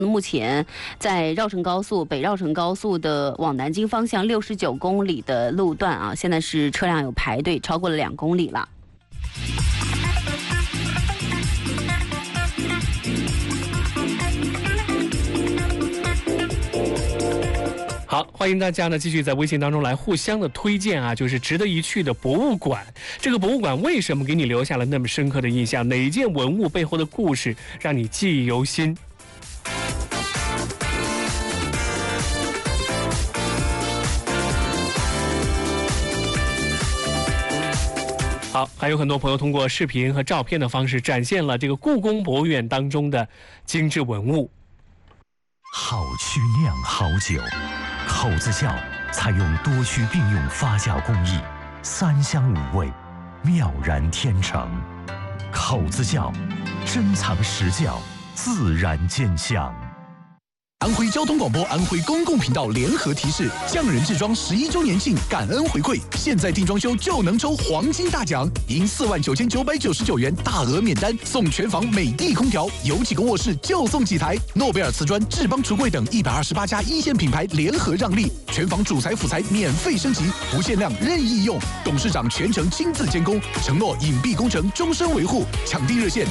目前在绕城高速北绕城高速的往南京方向69公里的路段啊，现在是车辆有排队，超过了2公里了。 好，欢迎大家呢继续在微信当中来互相的推荐啊，就是值得一去的博物馆。这个博物馆为什么给你留下了那么深刻的印象？哪件文物背后的故事让你记忆犹新？好，还有很多朋友通过视频和照片的方式展现了这个故宫博物院当中的精致文物。 好曲酿好酒，口子窖采用多区并用发酵工艺，3香5味，妙然天成。口子窖珍藏实窖，自然见香。 安徽交通广播、安徽公共频道联合提示：匠人制装11周年庆感恩回馈，现在定装修就能抽黄金大奖，赢49999元大额免单，送全房美的空调，有几个卧室就送几台。诺贝尔瓷砖、智邦橱柜等128家一线品牌联合让利，全房主材辅材免费升级，不限量任意用，董事长全程亲自监工，承诺隐蔽工程终身维护。抢订热线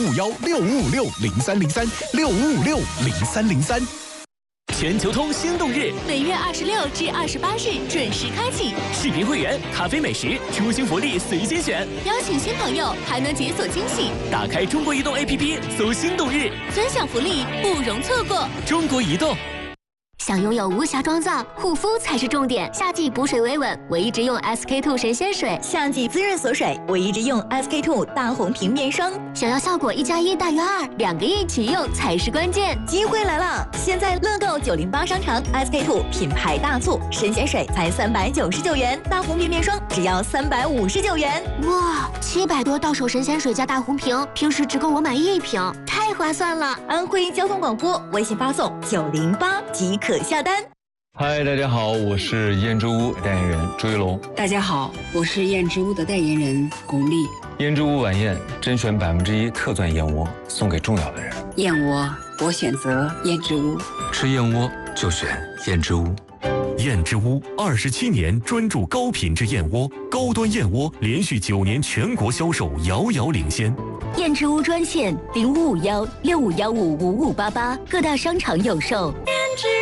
05516556030365560303。 全球通心动日， 每月26至28日准时开启。 视频会员、咖啡美食、出行福利随心选， 邀请新朋友还能解锁惊喜。 打开中国移动 APP 搜心动日， 尊享福利不容错过。 中国移动。 想拥有无瑕妆造，护肤才是重点。夏季补水维稳，我一直用 SK2 神仙水； 夏季滋润锁水，我一直用 SK2 大红瓶面霜。 想要效果1+1大于2，2个一起用才是关键。 机会来了！现在乐购908商城 SK2 品牌大促，神仙水才399元，大红瓶面霜只要359元。 哇，700多到手神仙水加大红瓶，平时只够我买1瓶，太划算了！ 安徽交通广播微信发送908即可下单。 嗨，大家好，我是燕之屋代言人朱一龙。 大家好，我是燕之屋的代言人巩俐。 燕之屋晚宴甄选1%特钻燕窝，送给重要的人。 燕窝，我选择燕之屋。 吃燕窝就选燕之屋。 燕之屋27年专注高品质燕窝，高端燕窝连续9年全国销售遥遥领先。 燕之屋专线055165155588，各大商场有售。燕之